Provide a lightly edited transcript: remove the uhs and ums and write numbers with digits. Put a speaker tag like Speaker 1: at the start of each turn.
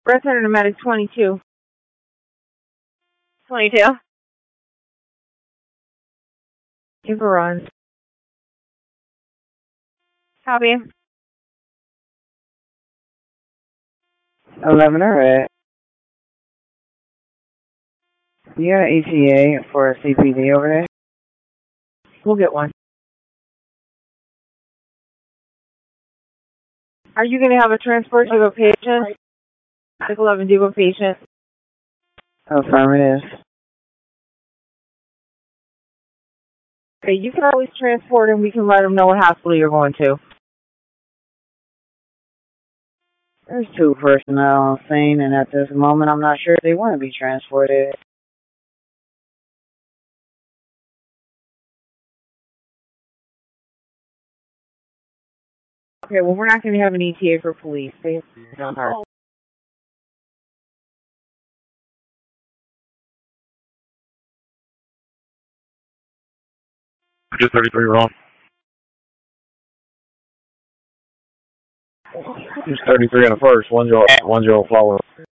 Speaker 1: Breath Center to Medic 22. 22. Give a run. Copy.
Speaker 2: 11, alright. You got an ETA for a CPD over there?
Speaker 1: We'll get one. Are you going to have a transport to a patient? 11, do a patient.
Speaker 2: Affirmative.
Speaker 1: Okay, you can always transport him. We can let him know what hospital you're going to.
Speaker 2: There's 2 personnel on scene, and at this moment, I'm not sure if they want to be transported.
Speaker 1: Okay, well, we're not going to have an ETA for police. They don't hurt.
Speaker 3: Just 33 wrong. Just 33 in the first. 1-0 follow.